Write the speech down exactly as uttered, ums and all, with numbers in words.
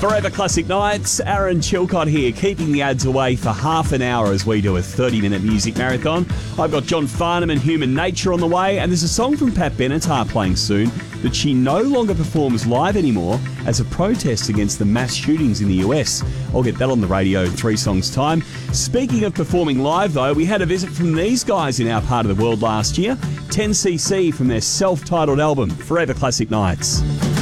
Forever Classic Nights, Aaron Chilcott here, keeping the ads away for half an hour as we do a thirty-minute music marathon. I've got John Farnham and Human Nature on the way, and there's a song from Pat Benatar playing soon that she no longer performs live anymore as a protest against the mass shootings in the U S. I'll get that on the radio in three songs' time. Speaking of performing live, though, we had a visit from these guys in our part of the world last year, ten C C from their self-titled album, Forever Classic Nights.